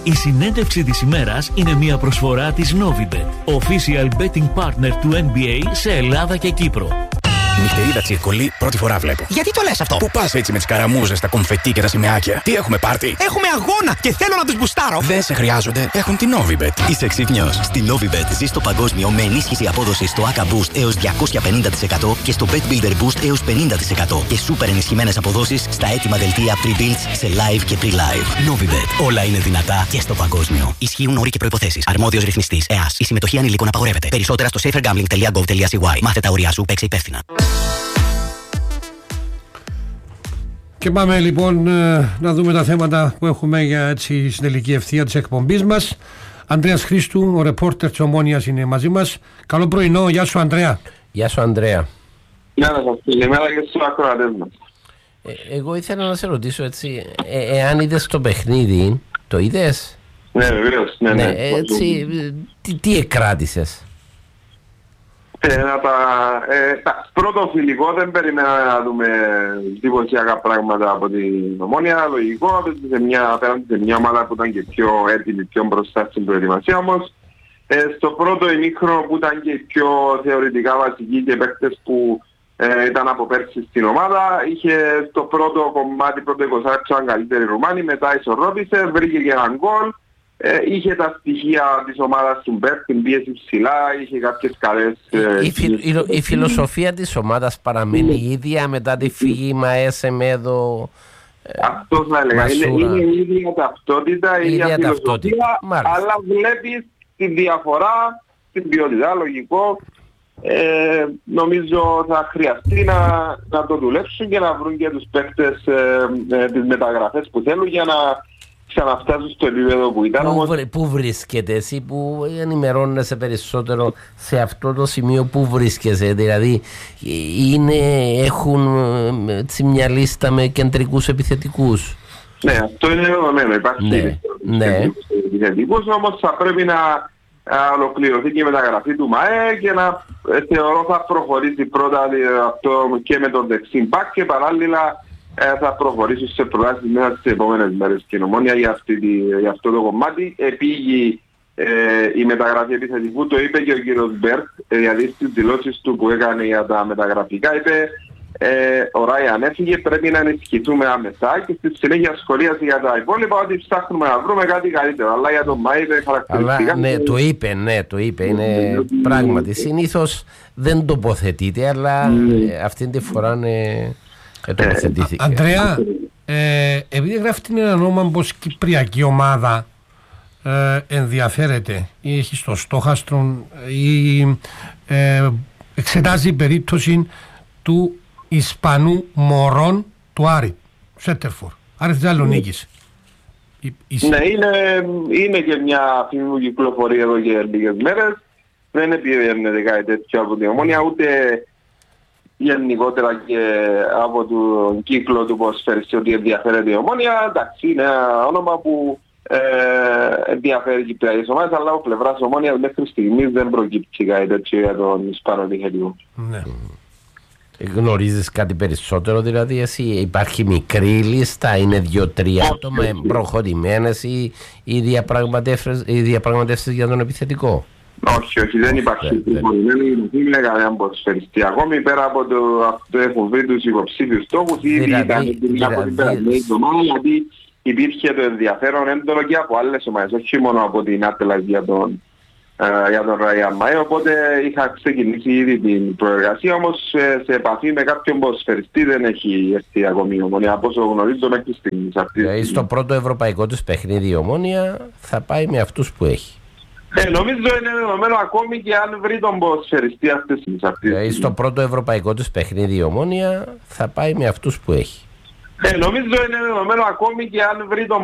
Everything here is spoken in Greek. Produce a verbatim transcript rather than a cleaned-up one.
Η συνέντευξη της ημέρας είναι μια προσφορά της Novibet, official betting partner του N B A σε Ελλάδα και Κύπρο. Νυχτερίδα τσιρκολί, πρώτη φορά βλέπω. Γιατί το λες αυτό? Πού πας έτσι με τις καραμούζες, τα κομφετί και τα σημαίακια? Τι έχουμε πάρτι? Έχουμε αγώνα και θέλω να τους μπουστάρω. Δεν σε χρειάζονται, έχουν την Novibet. Είσαι ξύπνιος? Στη Novibet ζεις το παγκόσμιο με ενίσχυση απόδοσης στο έι έι Boost έως διακόσια πενήντα τοις εκατό και στο Bet Builder Boost έως πενήντα τοις εκατό και σούπερ ενισχυμένες αποδόσεις στα έτοιμα δελτία pre-builds σε live και pre-live. Novibet. Όλα είναι δυνατά και στο παγκόσμιο. Ισχύουν όροι και προϋποθέσεις. Αρμόδιος ρυθμιστής ΕΑΣ. Η συμμετοχή ανηλίκων απαγορεύεται. Περισσότερα στο safer gambling τελεία gov τελεία c y. Μάθε τα όρια σου, παίξε υπεύθυνα. Και πάμε λοιπόν να δούμε τα θέματα που έχουμε για έτσι στην τελική ευθεία της εκπομπής μας. Ανδρέας Χρήστου, ο ρεπόρτερ της Ομόνοιας, είναι μαζί μας. Καλό πρωινό, γεια σου Ανδρέα. Γεια σου Ανδρέα. Γεια σας, καλημέρα και στους ακροατές μας. Ε, εγώ ήθελα να σε ρωτήσω έτσι, ε, εάν είδες το παιχνίδι, το είδες? Ναι, βεβαίως, ναι, ναι. ναι έτσι, τι, τι εκράτησες? Ε, να τα, ε, τα, πρώτο φιλικό δεν περιμέναμε να δούμε εντυπωσιακά πράγματα από την Ομόνια. Λογικό, σε μια, απέναντι σε μια ομάδα που ήταν και πιο έτοιμη, πιο μπροστά στην προετοιμασία όμως. Ε, στο πρώτο ημίχρονο που ήταν και πιο θεωρητικά βασικοί και παίκτες που ε, ήταν από πέρσι στην ομάδα, είχε στο πρώτο κομμάτι, πρώτο είκοσι λεπτό καλύτερη Ρουμάνη, μετά ισορρόπησε, βρήκε και έναν γκολ. Ε, είχε τα στοιχεία της ομάδας του Μπερκ, την πίεση ψηλά, είχε κάποιες καλές... Ε, η, φι, η, η φιλοσοφία της ομάδας παραμένει η ίδια μετά τη φύγη Μαέσεμ εδώ... Αυτό θα έλεγα, είναι, είναι η ίδια ταυτότητα, η ίδια, ίδια φιλοσοφία, αλλά βλέπεις τη διαφορά, την ποιότητα, λογικό. Ε, νομίζω θα χρειαστεί να, να το δουλέψουν και να βρουν και τους παίκτες ε, ε, τις μεταγραφές που θέλουν για να ξαναφτάσουν στο επίπεδο που ήταν. Πού, όμως... πού βρίσκεται εσύ που ενημερώνεσαι περισσότερο σε αυτό το σημείο, πού βρίσκεσαι? Δηλαδή είναι, έχουν έτσι, μια λίστα με κεντρικούς επιθετικούς? Ναι, αυτό είναι δεδομένο. Υπάρχει ναι, ναι. επιθετικούς, όμως θα πρέπει να ολοκληρωθεί και η μεταγραφή του ΜΑΕ και να θεωρώ θα προχωρήσει πρώτα αυτό και με τον δεξί μπακ και παράλληλα Ε, θα προχωρήσω σε προτάσεις μέσα στις επόμενες μέρες και η Ομόνια για, αυτή τη, για αυτό το κομμάτι. Επήγει ε, η μεταγραφή επιθετικού, το είπε και ο κύριος Μπερκ, ε, δηλαδή στις δηλώσεις του που έκανε για τα μεταγραφικά, είπε ε, ο Ράιαν έφυγε, πρέπει να ενισχυθούμε άμεσα και στη συνέχεια σχολίασε για τα υπόλοιπα ότι ψάχνουμε να βρούμε κάτι καλύτερο. Αλλά για τον ΜΑΕ είπε χαρακτηριστικά. Αλλά ναι, το είπε, ναι, το είπε, είναι mm. πράγματι. Συνήθως δεν τοποθετείται, αλλά mm. ε, αυτή τη φορά είναι... Ε, Ανδρέα, ε, επειδή γράφει ένα όνομα πως κυπριακή ομάδα ε, ενδιαφέρεται ή έχει στο στόχαστρο ή ε, εξετάζει περίπτωση του Ισπανού Μωρών του Άρη, Σέτερφορ, Άρη Θεσσαλονίκης. Ναι, είναι, είναι και μια φήμη που κυκλοφορεί εδώ και λίγες μέρες. Δεν επιβαίνεται κάτι τέτοιο από την Ομόνια, ούτε γενικότερα και από τον κύκλο του ποδοσφαιριστή ότι ενδιαφέρεται η Ομόνια. Εντάξει, είναι ένα όνομα που ε, ενδιαφέρει και πια ομάδες, αλλά από πλευράς Ομόνιας μέχρι στιγμής δεν προκύπτει κάτι τέτοιο για τον Ισπανό επιθετικό. Ναι. Γνωρίζεις κάτι περισσότερο δηλαδή εσύ? Υπάρχει μικρή λίστα, είναι δύο-τρία άτομα προχωρημένες ή οι διαπραγματεύσεις για τον επιθετικό? Όχι, όχι, δεν υπάρχει προχωρημένη. Δεν είναι κανέναν ποδοσφαιριστή. Ακόμη πέρα από το αυτό έχουν βρει τους υποψήφιους στόχους, ήδη ήταν από την περασμένη εβδομάδα, γιατί υπήρχε το ενδιαφέρον έντονο και από άλλες ομάδες, όχι μόνο από την Άτελα για τον για τον Ράιαν Μαέ, οπότε είχα ξεκινήσει ήδη την προεργασία, όμως σε επαφή με κάποιον ποδοσφαιριστή δεν έχει έρθει ακόμη η Ομόνια, από όσο γνωρίζω μέχρι στιγμής. Δηλαδή στο πρώτο ευρωπαϊκό της παιχνίδι η Ομόνια θα πάει με αυτούς που έχει. Ε, νομίζω είναι δεδομένο ακόμη και αν βρει τον ποδοσφαιριστή αυτές τις αυτές. Δηλαδή στο πρώτο ευρωπαϊκό της παιχνίδι η Ομόνια θα πάει με αυτούς που έχει. Ε, νομίζω είναι δεδομένο ακόμη και αν βρει τον